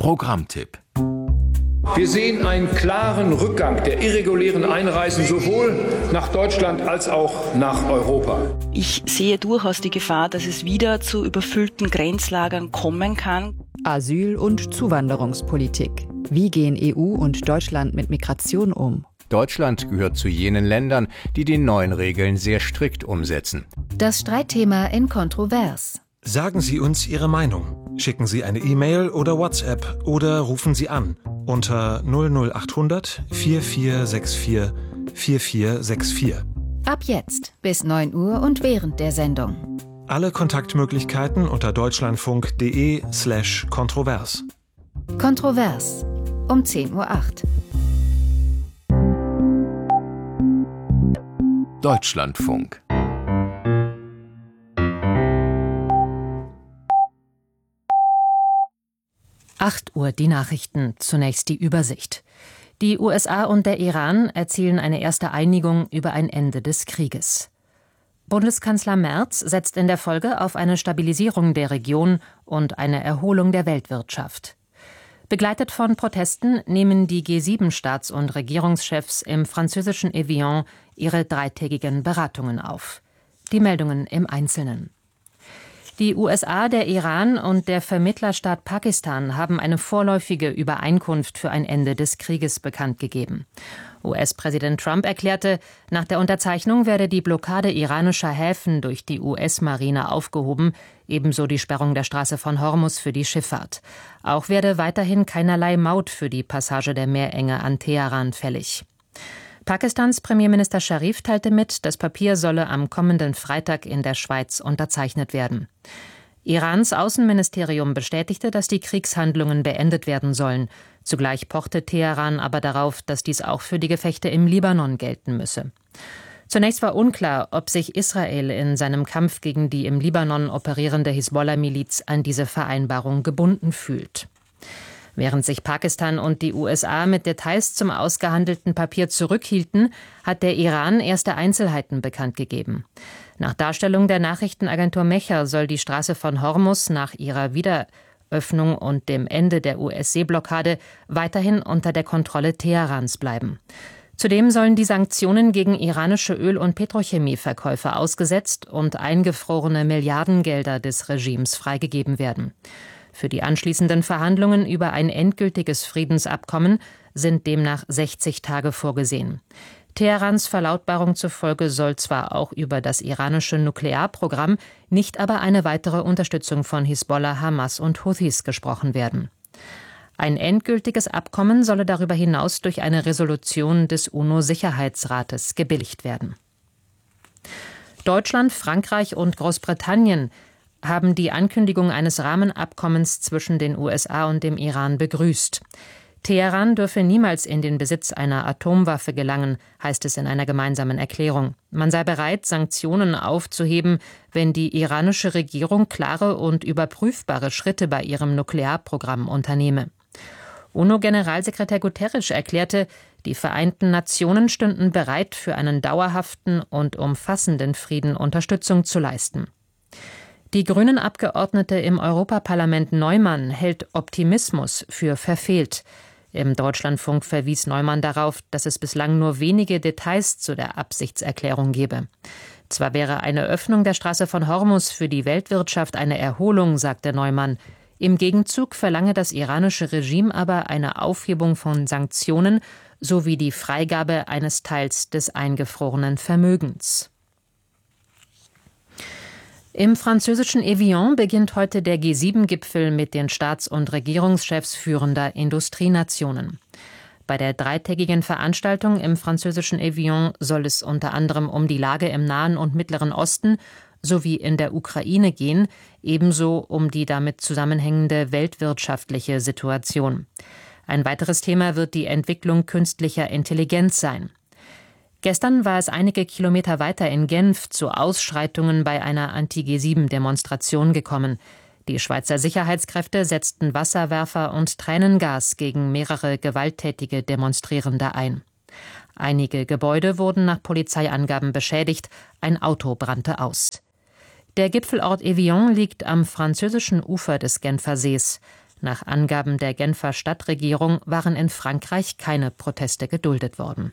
Programmtipp. Wir sehen einen klaren Rückgang der irregulären Einreisen sowohl nach Deutschland als auch nach Europa. Ich sehe durchaus die Gefahr, dass es wieder zu überfüllten Grenzlagern kommen kann. Asyl- und Zuwanderungspolitik. Wie gehen EU und Deutschland mit Migration um? Deutschland gehört zu jenen Ländern, die die neuen Regeln sehr strikt umsetzen. Das Streitthema in Kontrovers. Sagen Sie uns Ihre Meinung. Schicken Sie eine E-Mail oder WhatsApp oder rufen Sie an unter 00800 4464 4464. Ab jetzt bis 9 Uhr und während der Sendung. Alle Kontaktmöglichkeiten unter deutschlandfunk.de/kontrovers. Kontrovers um 10:08 Uhr. Deutschlandfunk. 8 Uhr die Nachrichten, zunächst die Übersicht. Die USA und der Iran erzielen eine erste Einigung über ein Ende des Krieges. Bundeskanzler Merz setzt in der Folge auf eine Stabilisierung der Region und eine Erholung der Weltwirtschaft. Begleitet von Protesten nehmen die G7-Staats- und Regierungschefs im französischen Evian ihre dreitägigen Beratungen auf. Die Meldungen im Einzelnen. Die USA, der Iran und der Vermittlerstaat Pakistan haben eine vorläufige Übereinkunft für ein Ende des Krieges bekannt gegeben. US-Präsident Trump erklärte, nach der Unterzeichnung werde die Blockade iranischer Häfen durch die US-Marine aufgehoben, ebenso die Sperrung der Straße von Hormuz für die Schifffahrt. Auch werde weiterhin keinerlei Maut für die Passage der Meerenge an Teheran fällig. Pakistans Premierminister Sharif teilte mit, das Papier solle am kommenden Freitag in der Schweiz unterzeichnet werden. Irans Außenministerium bestätigte, dass die Kriegshandlungen beendet werden sollen. Zugleich pochte Teheran aber darauf, dass dies auch für die Gefechte im Libanon gelten müsse. Zunächst war unklar, ob sich Israel in seinem Kampf gegen die im Libanon operierende Hisbollah-Miliz an diese Vereinbarung gebunden fühlt. Während sich Pakistan und die USA mit Details zum ausgehandelten Papier zurückhielten, hat der Iran erste Einzelheiten bekannt gegeben. Nach Darstellung der Nachrichtenagentur Mecher soll die Straße von Hormuz nach ihrer Wiederöffnung und dem Ende der US-Seeblockade weiterhin unter der Kontrolle Teherans bleiben. Zudem sollen die Sanktionen gegen iranische Öl- und Petrochemieverkäufe ausgesetzt und eingefrorene Milliardengelder des Regimes freigegeben werden. Für die anschließenden Verhandlungen über ein endgültiges Friedensabkommen sind demnach 60 Tage vorgesehen. Teherans Verlautbarung zufolge soll zwar auch über das iranische Nuklearprogramm, nicht aber eine weitere Unterstützung von Hisbollah, Hamas und Houthis gesprochen werden. Ein endgültiges Abkommen solle darüber hinaus durch eine Resolution des UNO-Sicherheitsrates gebilligt werden. Deutschland, Frankreich und Großbritannien haben die Ankündigung eines Rahmenabkommens zwischen den USA und dem Iran begrüßt. Teheran dürfe niemals in den Besitz einer Atomwaffe gelangen, heißt es in einer gemeinsamen Erklärung. Man sei bereit, Sanktionen aufzuheben, wenn die iranische Regierung klare und überprüfbare Schritte bei ihrem Nuklearprogramm unternehme. UNO-Generalsekretär Guterres erklärte, die Vereinten Nationen stünden bereit, für einen dauerhaften und umfassenden Frieden Unterstützung zu leisten. Die Grünen-Abgeordnete im Europaparlament Neumann hält Optimismus für verfehlt. Im Deutschlandfunk verwies Neumann darauf, dass es bislang nur wenige Details zu der Absichtserklärung gebe. Zwar wäre eine Öffnung der Straße von Hormuz für die Weltwirtschaft eine Erholung, sagte Neumann. Im Gegenzug verlange das iranische Regime aber eine Aufhebung von Sanktionen sowie die Freigabe eines Teils des eingefrorenen Vermögens. Im französischen Evian beginnt heute der G7-Gipfel mit den Staats- und Regierungschefs führender Industrienationen. Bei der dreitägigen Veranstaltung im französischen Evian soll es unter anderem um die Lage im Nahen und Mittleren Osten sowie in der Ukraine gehen, ebenso um die damit zusammenhängende weltwirtschaftliche Situation. Ein weiteres Thema wird die Entwicklung künstlicher Intelligenz sein. Gestern war es einige Kilometer weiter in Genf zu Ausschreitungen bei einer Anti-G7-Demonstration gekommen. Die Schweizer Sicherheitskräfte setzten Wasserwerfer und Tränengas gegen mehrere gewalttätige Demonstrierende ein. Einige Gebäude wurden nach Polizeiangaben beschädigt, ein Auto brannte aus. Der Gipfelort Evian liegt am französischen Ufer des Genfer Sees. Nach Angaben der Genfer Stadtregierung waren in Frankreich keine Proteste geduldet worden.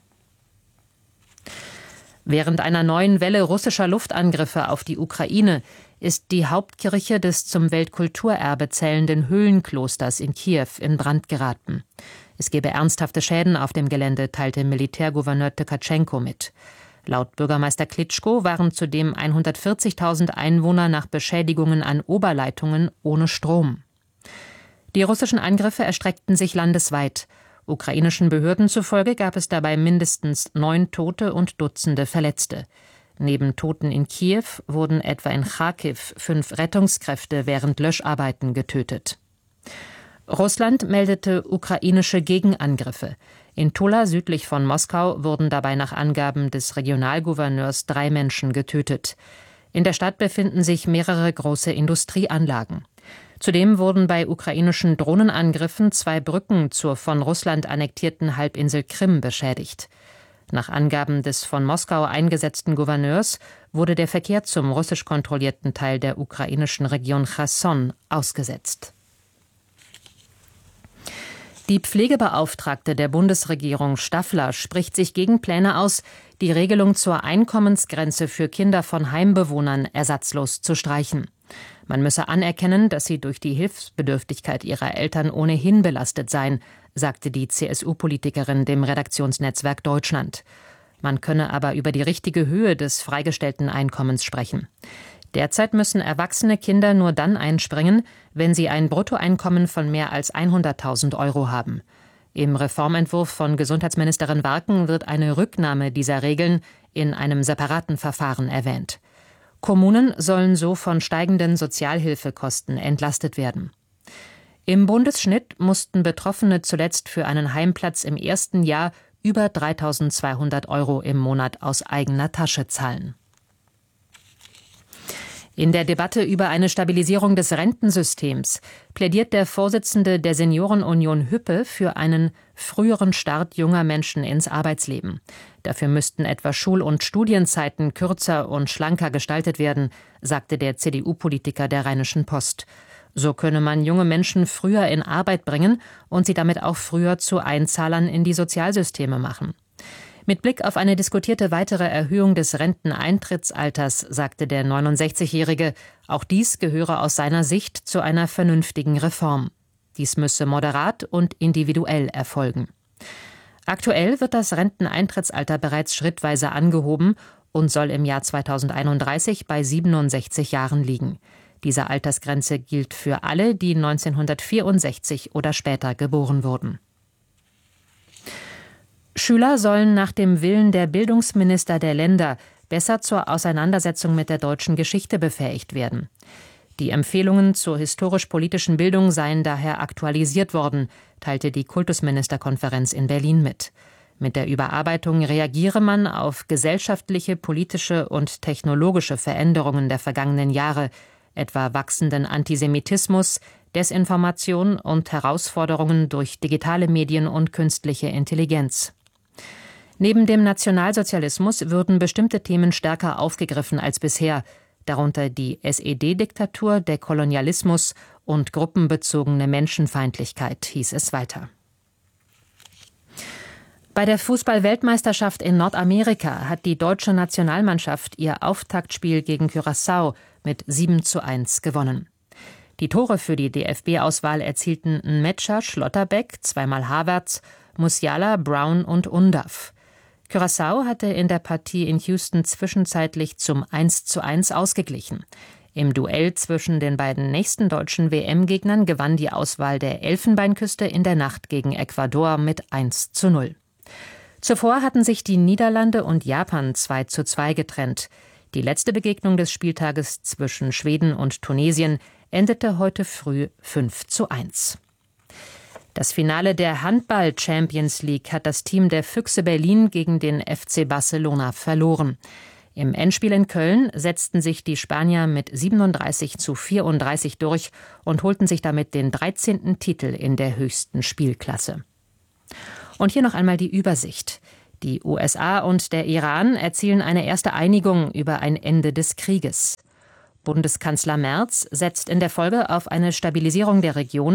Während einer neuen Welle russischer Luftangriffe auf die Ukraine ist die Hauptkirche des zum Weltkulturerbe zählenden Höhlenklosters in Kiew in Brand geraten. Es gebe ernsthafte Schäden auf dem Gelände, teilte Militärgouverneur Tkaschenko mit. Laut Bürgermeister Klitschko waren zudem 140.000 Einwohner nach Beschädigungen an Oberleitungen ohne Strom. Die russischen Angriffe erstreckten sich landesweit. Ukrainischen Behörden zufolge gab es dabei mindestens 9 Tote und Dutzende Verletzte. Neben Toten in Kiew wurden etwa in Charkiw 5 Rettungskräfte während Löscharbeiten getötet. Russland meldete ukrainische Gegenangriffe. In Tula südlich von Moskau wurden dabei nach Angaben des Regionalgouverneurs 3 Menschen getötet. In der Stadt befinden sich mehrere große Industrieanlagen. Zudem wurden bei ukrainischen Drohnenangriffen 2 Brücken zur von Russland annektierten Halbinsel Krim beschädigt. Nach Angaben des von Moskau eingesetzten Gouverneurs wurde der Verkehr zum russisch kontrollierten Teil der ukrainischen Region Cherson ausgesetzt. Die Pflegebeauftragte der Bundesregierung Staffler spricht sich gegen Pläne aus, die Regelung zur Einkommensgrenze für Kinder von Heimbewohnern ersatzlos zu streichen. Man müsse anerkennen, dass sie durch die Hilfsbedürftigkeit ihrer Eltern ohnehin belastet seien, sagte die CSU-Politikerin dem Redaktionsnetzwerk Deutschland. Man könne aber über die richtige Höhe des freigestellten Einkommens sprechen. Derzeit müssen erwachsene Kinder nur dann einspringen, wenn sie ein Bruttoeinkommen von mehr als 100.000 Euro haben. Im Reformentwurf von Gesundheitsministerin Warken wird eine Rücknahme dieser Regeln in einem separaten Verfahren erwähnt. Kommunen sollen so von steigenden Sozialhilfekosten entlastet werden. Im Bundesschnitt mussten Betroffene zuletzt für einen Heimplatz im ersten Jahr über 3.200 Euro im Monat aus eigener Tasche zahlen. In der Debatte über eine Stabilisierung des Rentensystems plädiert der Vorsitzende der Seniorenunion Hüppe für einen früheren Start junger Menschen ins Arbeitsleben. Dafür müssten etwa Schul- und Studienzeiten kürzer und schlanker gestaltet werden, sagte der CDU-Politiker der Rheinischen Post. So könne man junge Menschen früher in Arbeit bringen und sie damit auch früher zu Einzahlern in die Sozialsysteme machen. Mit Blick auf eine diskutierte weitere Erhöhung des Renteneintrittsalters sagte der 69-Jährige, auch dies gehöre aus seiner Sicht zu einer vernünftigen Reform. Dies müsse moderat und individuell erfolgen. Aktuell wird das Renteneintrittsalter bereits schrittweise angehoben und soll im Jahr 2031 bei 67 Jahren liegen. Diese Altersgrenze gilt für alle, die 1964 oder später geboren wurden. Schüler sollen nach dem Willen der Bildungsminister der Länder besser zur Auseinandersetzung mit der deutschen Geschichte befähigt werden. Die Empfehlungen zur historisch-politischen Bildung seien daher aktualisiert worden, teilte die Kultusministerkonferenz in Berlin mit. Mit der Überarbeitung reagiere man auf gesellschaftliche, politische und technologische Veränderungen der vergangenen Jahre, etwa wachsenden Antisemitismus, Desinformation und Herausforderungen durch digitale Medien und künstliche Intelligenz. Neben dem Nationalsozialismus würden bestimmte Themen stärker aufgegriffen als bisher, darunter die SED-Diktatur, der Kolonialismus und gruppenbezogene Menschenfeindlichkeit, hieß es weiter. Bei der Fußball-Weltmeisterschaft in Nordamerika hat die deutsche Nationalmannschaft ihr Auftaktspiel gegen Curaçao mit 7:1 gewonnen. Die Tore für die DFB-Auswahl erzielten Nmecha, Schlotterbeck, zweimal Havertz, Musiala, Brown und Undav. Curaçao hatte in der Partie in Houston zwischenzeitlich zum 1:1 ausgeglichen. Im Duell zwischen den beiden nächsten deutschen WM-Gegnern gewann die Auswahl der Elfenbeinküste in der Nacht gegen Ecuador mit 1:0. Zuvor hatten sich die Niederlande und Japan 2:2 getrennt. Die letzte Begegnung des Spieltages zwischen Schweden und Tunesien endete heute früh 5:1. Das Finale der Handball-Champions League hat das Team der Füchse Berlin gegen den FC Barcelona verloren. Im Endspiel in Köln setzten sich die Spanier mit 37:34 durch und holten sich damit den 13. Titel in der höchsten Spielklasse. Und hier noch einmal die Übersicht. Die USA und der Iran erzielen eine erste Einigung über ein Ende des Krieges. Bundeskanzler Merz setzt in der Folge auf eine Stabilisierung der Region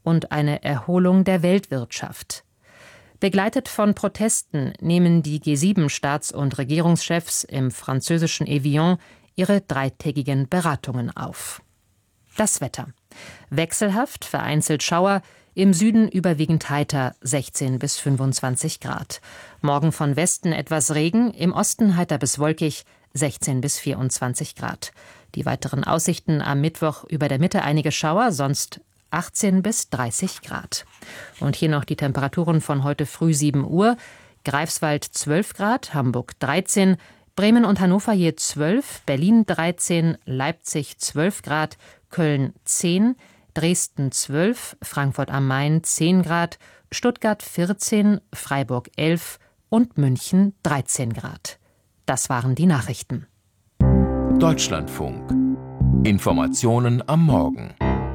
und eine Erholung der Weltwirtschaft. Begleitet von Protesten nehmen die G7-Staats- und Regierungschefs im französischen Evian ihre dreitägigen Beratungen auf. Das Wetter. Wechselhaft, vereinzelt Schauer, im Süden überwiegend heiter, 16 bis 25 Grad. Morgen von Westen etwas Regen, im Osten heiter bis wolkig, 16 bis 24 Grad. Die weiteren Aussichten am Mittwoch über der Mitte einige Schauer, sonst 18 bis 30 Grad. Und hier noch die Temperaturen von heute früh 7 Uhr. Greifswald 12 Grad, Hamburg 13, Bremen und Hannover je 12, Berlin 13, Leipzig 12 Grad, Köln 10, Dresden 12, Frankfurt am Main 10 Grad, Stuttgart 14, Freiburg 11 und München 13 Grad. Das waren die Nachrichten. Deutschlandfunk. Informationen am Morgen.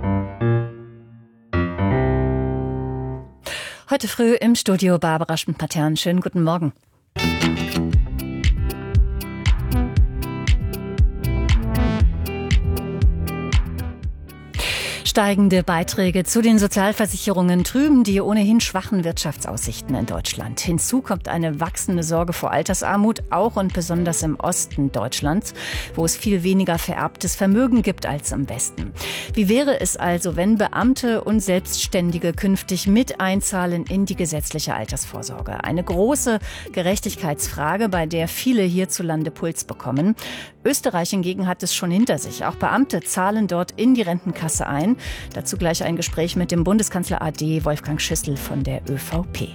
Heute früh im Studio Barbara Schmidt-Patern. Schönen guten Morgen. Steigende Beiträge zu den Sozialversicherungen trüben die ohnehin schwachen Wirtschaftsaussichten in Deutschland. Hinzu kommt eine wachsende Sorge vor Altersarmut, auch und besonders im Osten Deutschlands, wo es viel weniger vererbtes Vermögen gibt als im Westen. Wie wäre es also, wenn Beamte und Selbstständige künftig mit einzahlen in die gesetzliche Altersvorsorge? Eine große Gerechtigkeitsfrage, bei der viele hierzulande Puls bekommen. Österreich hingegen hat es schon hinter sich. Auch Beamte zahlen dort in die Rentenkasse ein. Dazu gleich ein Gespräch mit dem Bundeskanzler AD Wolfgang Schüssel von der ÖVP.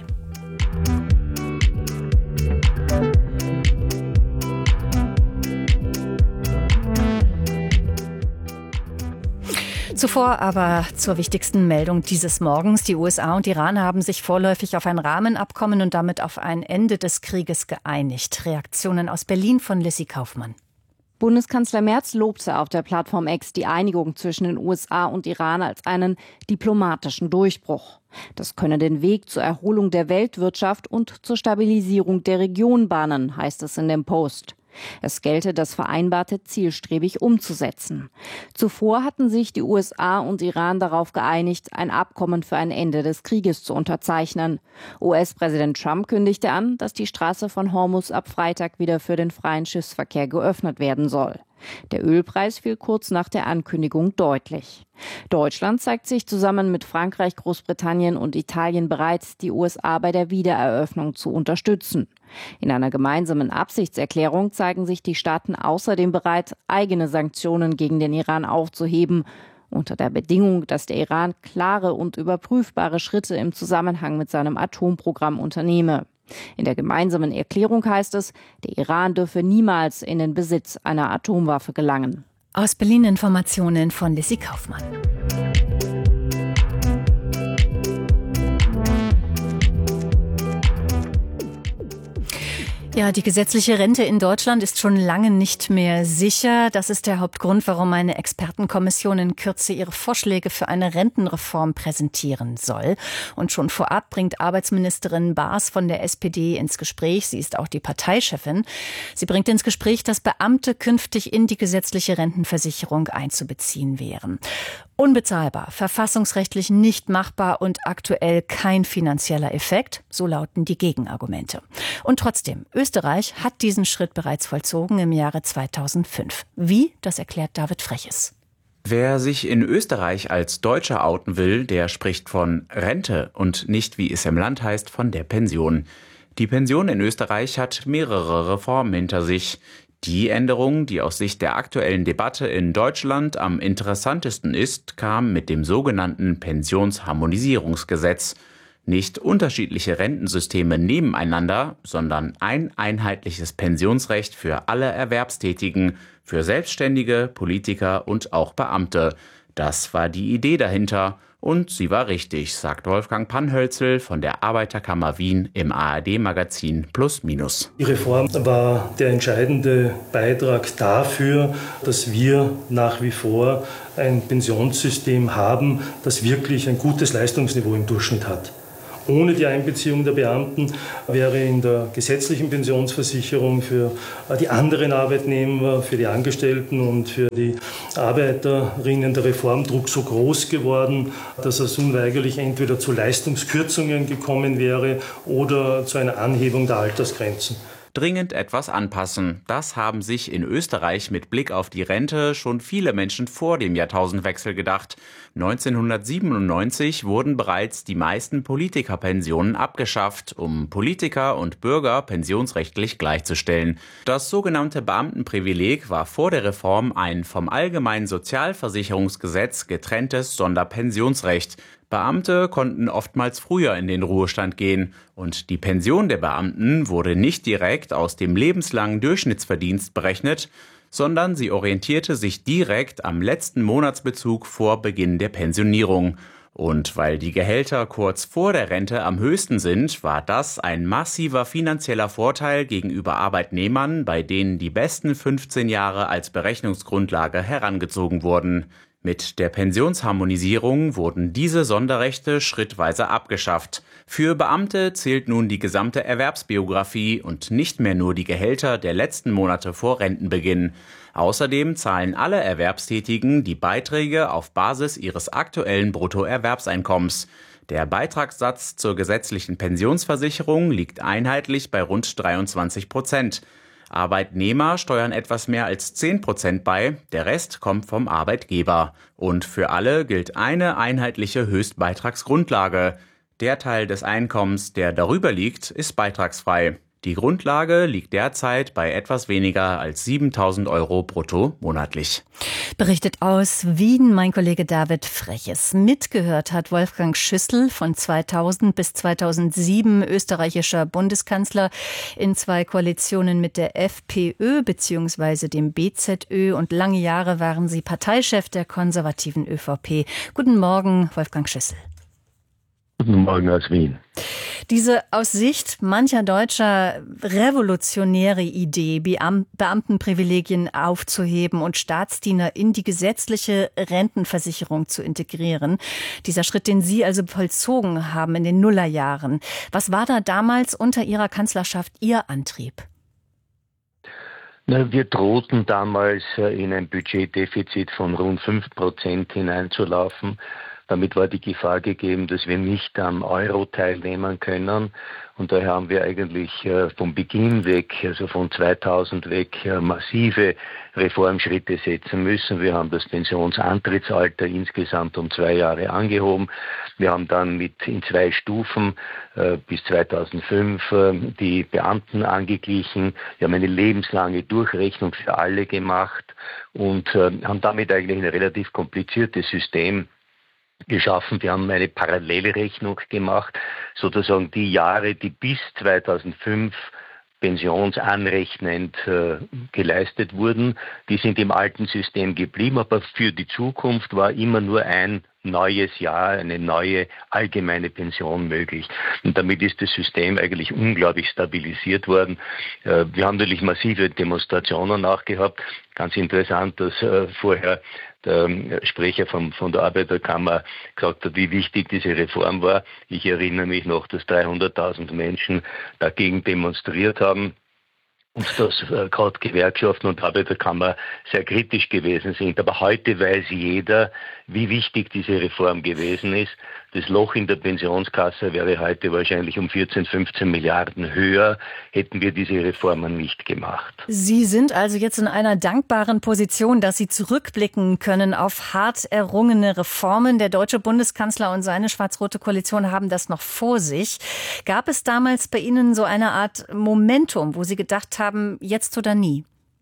Zuvor aber zur wichtigsten Meldung dieses Morgens. Die USA und Iran haben sich vorläufig auf ein Rahmenabkommen und damit auf ein Ende des Krieges geeinigt. Reaktionen aus Berlin von Lissy Kaufmann. Bundeskanzler Merz lobte auf der Plattform X die Einigung zwischen den USA und Iran als einen diplomatischen Durchbruch. Das könne den Weg zur Erholung der Weltwirtschaft und zur Stabilisierung der Region bahnen, heißt es in dem Post. Es gelte, das Vereinbarte zielstrebig umzusetzen. Zuvor hatten sich die USA und Iran darauf geeinigt, ein Abkommen für ein Ende des Krieges zu unterzeichnen. US-Präsident Trump kündigte an, dass die Straße von Hormuz ab Freitag wieder für den freien Schiffsverkehr geöffnet werden soll. Der Ölpreis fiel kurz nach der Ankündigung deutlich. Deutschland zeigt sich zusammen mit Frankreich, Großbritannien und Italien bereit, die USA bei der Wiedereröffnung zu unterstützen. In einer gemeinsamen Absichtserklärung zeigen sich die Staaten außerdem bereit, eigene Sanktionen gegen den Iran aufzuheben, unter der Bedingung, dass der Iran klare und überprüfbare Schritte im Zusammenhang mit seinem Atomprogramm unternehme. In der gemeinsamen Erklärung heißt es, der Iran dürfe niemals in den Besitz einer Atomwaffe gelangen. Aus Berlin Informationen von Lissy Kaufmann. Ja, die gesetzliche Rente in Deutschland ist schon lange nicht mehr sicher. Das ist der Hauptgrund, warum eine Expertenkommission in Kürze ihre Vorschläge für eine Rentenreform präsentieren soll. Und schon vorab bringt Arbeitsministerin Baas von der SPD ins Gespräch, sie ist auch die Parteichefin, sie bringt ins Gespräch, dass Beamte künftig in die gesetzliche Rentenversicherung einzubeziehen wären. Unbezahlbar, verfassungsrechtlich nicht machbar und aktuell kein finanzieller Effekt, so lauten die Gegenargumente. Und trotzdem, Österreich hat diesen Schritt bereits vollzogen im Jahre 2005. Wie? Das erklärt David Freches. Wer sich in Österreich als Deutscher outen will, der spricht von Rente und nicht, wie es im Land heißt, von der Pension. Die Pension in Österreich hat mehrere Reformen hinter sich. Die Änderung, die aus Sicht der aktuellen Debatte in Deutschland am interessantesten ist, kam mit dem sogenannten Pensionsharmonisierungsgesetz. Nicht unterschiedliche Rentensysteme nebeneinander, sondern ein einheitliches Pensionsrecht für alle Erwerbstätigen, für Selbstständige, Politiker und auch Beamte. Das war die Idee dahinter. Und sie war richtig, sagt Wolfgang Panhölzel von der Arbeiterkammer Wien im ARD-Magazin Plus Minus. Die Reform war der entscheidende Beitrag dafür, dass wir nach wie vor ein Pensionssystem haben, das wirklich ein gutes Leistungsniveau im Durchschnitt hat. Ohne die Einbeziehung der Beamten wäre in der gesetzlichen Pensionsversicherung für die anderen Arbeitnehmer, für die Angestellten und für die Arbeiterinnen der Reformdruck so groß geworden, dass es unweigerlich entweder zu Leistungskürzungen gekommen wäre oder zu einer Anhebung der Altersgrenzen. Dringend etwas anpassen. Das haben sich in Österreich mit Blick auf die Rente schon viele Menschen vor dem Jahrtausendwechsel gedacht. 1997 wurden bereits die meisten Politikerpensionen abgeschafft, um Politiker und Bürger pensionsrechtlich gleichzustellen. Das sogenannte Beamtenprivileg war vor der Reform ein vom Allgemeinen Sozialversicherungsgesetz getrenntes Sonderpensionsrecht. Beamte konnten oftmals früher in den Ruhestand gehen und die Pension der Beamten wurde nicht direkt aus dem lebenslangen Durchschnittsverdienst berechnet, sondern sie orientierte sich direkt am letzten Monatsbezug vor Beginn der Pensionierung. Und weil die Gehälter kurz vor der Rente am höchsten sind, war das ein massiver finanzieller Vorteil gegenüber Arbeitnehmern, bei denen die besten 15 Jahre als Berechnungsgrundlage herangezogen wurden. Mit der Pensionsharmonisierung wurden diese Sonderrechte schrittweise abgeschafft. Für Beamte zählt nun die gesamte Erwerbsbiografie und nicht mehr nur die Gehälter der letzten Monate vor Rentenbeginn. Außerdem zahlen alle Erwerbstätigen die Beiträge auf Basis ihres aktuellen Bruttoerwerbseinkommens. Der Beitragssatz zur gesetzlichen Pensionsversicherung liegt einheitlich bei rund 23%. Arbeitnehmer steuern etwas mehr als 10% bei, der Rest kommt vom Arbeitgeber. Und für alle gilt eine einheitliche Höchstbeitragsgrundlage. Der Teil des Einkommens, der darüber liegt, ist beitragsfrei. Die Grundlage liegt derzeit bei etwas weniger als 7.000 € brutto monatlich. Berichtet aus Wien mein Kollege David Freches. Mitgehört hat Wolfgang Schüssel, von 2000 bis 2007 österreichischer Bundeskanzler, in 2 Koalitionen mit der FPÖ bzw. dem BZÖ, und lange Jahre waren Sie Parteichef der konservativen ÖVP. Guten Morgen, Wolfgang Schüssel. Guten Morgen aus Wien. Diese aus Sicht mancher Deutscher revolutionäre Idee, Beamtenprivilegien aufzuheben und Staatsdiener in die gesetzliche Rentenversicherung zu integrieren, dieser Schritt, den Sie also vollzogen haben in den Nullerjahren. Was war da damals unter Ihrer Kanzlerschaft Ihr Antrieb? Wir drohten damals in ein Budgetdefizit von rund 5% hineinzulaufen. Damit war die Gefahr gegeben, dass wir nicht am Euro teilnehmen können. Und daher haben wir eigentlich vom Beginn weg, also von 2000 weg, massive Reformschritte setzen müssen. Wir haben das Pensionsantrittsalter insgesamt um 2 Jahre angehoben. Wir haben dann in 2 Stufen bis 2005 die Beamten angeglichen. Wir haben eine lebenslange Durchrechnung für alle gemacht und haben damit eigentlich ein relativ kompliziertes System geschaffen. Wir haben eine Parallelrechnung gemacht, sozusagen die Jahre, die bis 2005 pensionsanrechnend geleistet wurden, die sind im alten System geblieben, aber für die Zukunft war immer nur ein neues Jahr, eine neue allgemeine Pension möglich. Und damit ist das System eigentlich unglaublich stabilisiert worden. Wir haben natürlich massive Demonstrationen auch gehabt. Ganz interessant, dass vorher der Sprecher von der Arbeiterkammer gesagt hat, wie wichtig diese Reform war. Ich erinnere mich noch, dass 300.000 Menschen dagegen demonstriert haben. Und dass gerade Gewerkschaften und Arbeiterkammer sehr kritisch gewesen sind. Aber heute weiß jeder, wie wichtig diese Reform gewesen ist. Das Loch in der Pensionskasse wäre heute wahrscheinlich um 14, 15 Milliarden höher, hätten wir diese Reformen nicht gemacht. Sie sind also jetzt in einer dankbaren Position, dass Sie zurückblicken können auf hart errungene Reformen. Der deutsche Bundeskanzler und seine schwarz-rote Koalition haben das noch vor sich. Gab es damals bei Ihnen so eine Art Momentum, wo Sie gedacht haben, jetzt oder nie?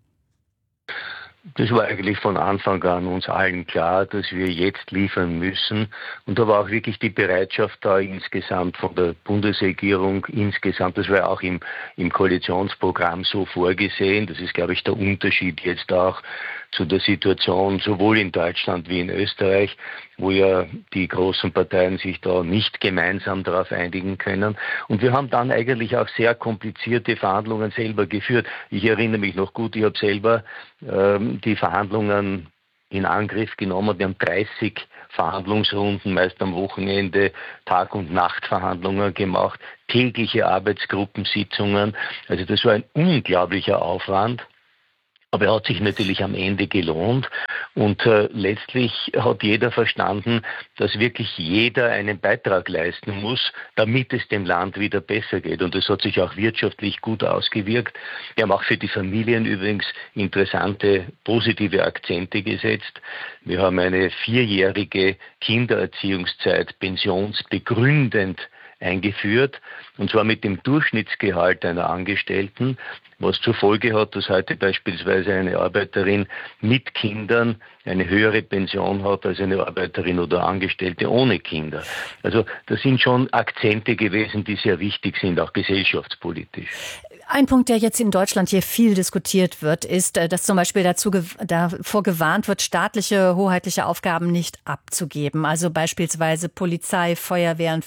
Das war eigentlich von Anfang an uns allen klar, dass wir jetzt liefern müssen. Und da war auch wirklich die Bereitschaft da insgesamt von der Bundesregierung insgesamt. Das war auch im Koalitionsprogramm so vorgesehen. Das ist, glaube ich, der Unterschied jetzt auch zu der Situation sowohl in Deutschland wie in Österreich, wo ja die großen Parteien sich da nicht gemeinsam darauf einigen können. Und wir haben dann eigentlich auch sehr komplizierte Verhandlungen selber geführt. Ich erinnere mich noch gut, ich habe selber die Verhandlungen in Angriff genommen. Wir haben 30 Verhandlungsrunden, meist am Wochenende, Tag- und Nachtverhandlungen gemacht, tägliche Arbeitsgruppensitzungen. Also das war ein unglaublicher Aufwand. Aber er hat sich natürlich am Ende gelohnt und letztlich hat jeder verstanden, dass wirklich jeder einen Beitrag leisten muss, damit es dem Land wieder besser geht. Und das hat sich auch wirtschaftlich gut ausgewirkt. Wir haben auch für die Familien übrigens interessante, positive Akzente gesetzt. Wir haben eine 4-jährige Kindererziehungszeit pensionsbegründend eingeführt, und zwar mit dem Durchschnittsgehalt einer Angestellten, was zur Folge hat, dass heute beispielsweise eine Arbeiterin mit Kindern eine höhere Pension hat als eine Arbeiterin oder Angestellte ohne Kinder. Also das sind schon Akzente gewesen, die sehr wichtig sind, auch gesellschaftspolitisch. Ein Punkt, der jetzt in Deutschland hier viel diskutiert wird, ist, dass zum Beispiel davor gewarnt wird, staatliche, hoheitliche Aufgaben nicht abzugeben. Also beispielsweise Polizei, Feuerwehren,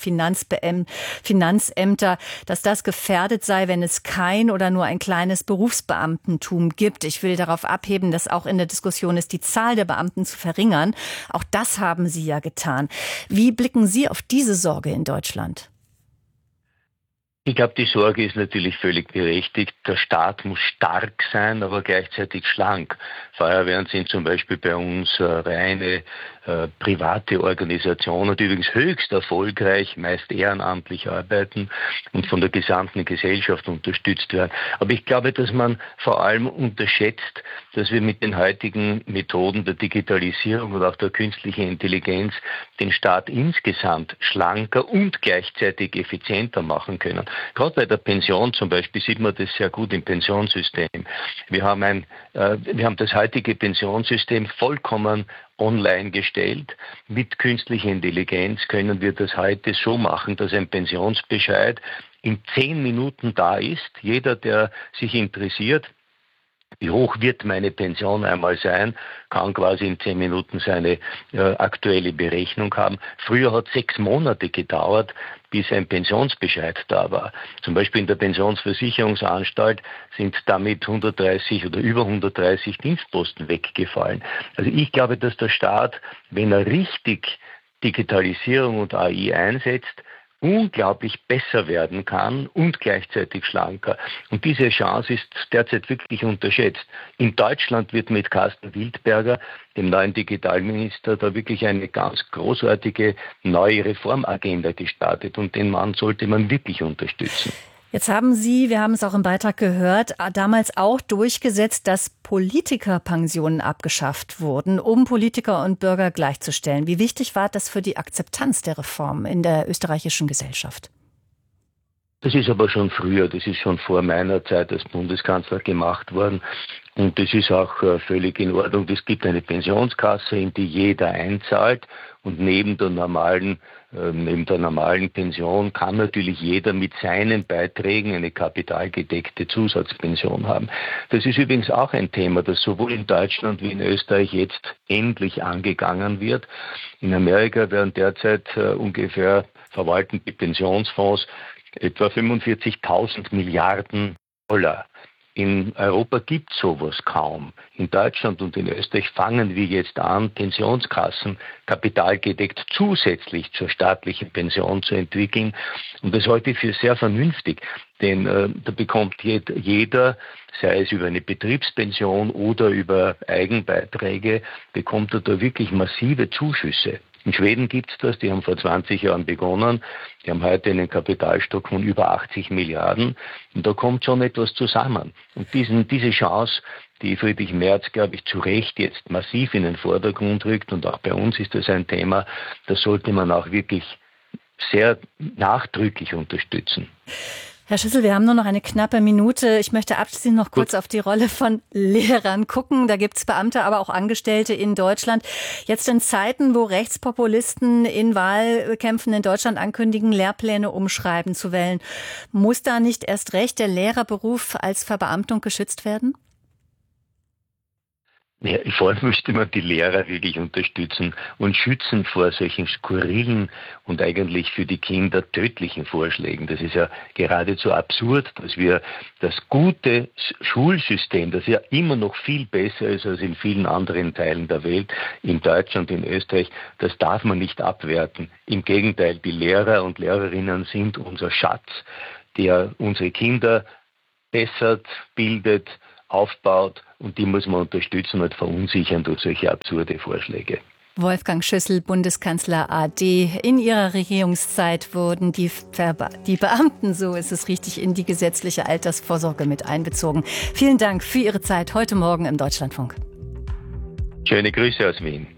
Finanzämter, dass das gefährdet sei, wenn es kein oder nur ein kleines Berufsbeamtentum gibt. Ich will darauf abheben, dass auch in der Diskussion ist, die Zahl der Beamten zu verringern. Auch das haben Sie ja getan. Wie blicken Sie auf diese Sorge in Deutschland? Ich glaube, die Sorge ist natürlich völlig berechtigt. Der Staat muss stark sein, aber gleichzeitig schlank. Feuerwehren sind zum Beispiel bei uns reine private Organisationen, die übrigens höchst erfolgreich, meist ehrenamtlich arbeiten und von der gesamten Gesellschaft unterstützt werden. Aber ich glaube, dass man vor allem unterschätzt, dass wir mit den heutigen Methoden der Digitalisierung oder auch der künstlichen Intelligenz den Staat insgesamt schlanker und gleichzeitig effizienter machen können. Gerade bei der Pension zum Beispiel sieht man das sehr gut im Pensionssystem. Wir haben das heutige Pensionssystem vollkommen online gestellt. Mit künstlicher Intelligenz können wir das heute so machen, dass ein Pensionsbescheid in 10 Minuten da ist. Jeder, der sich interessiert, wie hoch wird meine Pension einmal sein, kann quasi in 10 Minuten seine aktuelle Berechnung haben. Früher hat 6 Monate gedauert, bis ein Pensionsbescheid da war. Zum Beispiel in der Pensionsversicherungsanstalt sind damit 130 oder über 130 Dienstposten weggefallen. Also ich glaube, dass der Staat, wenn er richtig Digitalisierung und AI einsetzt, unglaublich besser werden kann und gleichzeitig schlanker. Und diese Chance ist derzeit wirklich unterschätzt. In Deutschland wird mit Carsten Wildberger, dem neuen Digitalminister, da wirklich eine ganz großartige neue Reformagenda gestartet, und den Mann sollte man wirklich unterstützen. Jetzt haben Sie, wir haben es auch im Beitrag gehört, damals auch durchgesetzt, dass Politikerpensionen abgeschafft wurden, um Politiker und Bürger gleichzustellen. Wie wichtig war das für die Akzeptanz der Reform in der österreichischen Gesellschaft? Das ist aber schon früher, das ist schon vor meiner Zeit als Bundeskanzler gemacht worden. Und das ist auch völlig in Ordnung. Es gibt eine Pensionskasse, in die jeder einzahlt, und neben der normalen Pension kann natürlich jeder mit seinen Beiträgen eine kapitalgedeckte Zusatzpension haben. Das ist übrigens auch ein Thema, das sowohl in Deutschland wie in Österreich jetzt endlich angegangen wird. In Amerika werden derzeit verwalten die Pensionsfonds etwa 45.000 Milliarden $. In Europa gibt es sowas kaum. In Deutschland und in Österreich fangen wir jetzt an, Pensionskassen kapitalgedeckt zusätzlich zur staatlichen Pension zu entwickeln. Und das halte ich für sehr vernünftig, denn da bekommt jeder, sei es über eine Betriebspension oder über Eigenbeiträge, bekommt er da wirklich massive Zuschüsse. In Schweden gibt es das, die haben vor 20 Jahren begonnen, die haben heute einen Kapitalstock von über 80 Milliarden, und da kommt schon etwas zusammen. Und diese Chance, die Friedrich Merz, glaube ich, zu Recht jetzt massiv in den Vordergrund rückt, und auch bei uns ist das ein Thema, das sollte man auch wirklich sehr nachdrücklich unterstützen. Herr Schüssel, wir haben nur noch eine knappe Minute. Ich möchte abschließend noch kurz auf die Rolle von Lehrern gucken. Da gibt es Beamte, aber auch Angestellte in Deutschland. Jetzt in Zeiten, wo Rechtspopulisten in Wahlkämpfen in Deutschland ankündigen, Lehrpläne umschreiben zu wollen, muss da nicht erst recht der Lehrerberuf als Verbeamtung geschützt werden? Ja, vor allem müsste man die Lehrer wirklich unterstützen und schützen vor solchen skurrilen und eigentlich für die Kinder tödlichen Vorschlägen. Das ist ja geradezu absurd, dass wir das gute Schulsystem, das ja immer noch viel besser ist als in vielen anderen Teilen der Welt, in Deutschland, in Österreich, das darf man nicht abwerten. Im Gegenteil, die Lehrer und Lehrerinnen sind unser Schatz, der unsere Kinder bessert, bildet, aufbaut, und die muss man unterstützen und verunsichern durch solche absurde Vorschläge. Wolfgang Schüssel, Bundeskanzler AD. In Ihrer Regierungszeit wurden die Beamten, so ist es richtig, in die gesetzliche Altersvorsorge mit einbezogen. Vielen Dank für Ihre Zeit heute Morgen im Deutschlandfunk. Schöne Grüße aus Wien.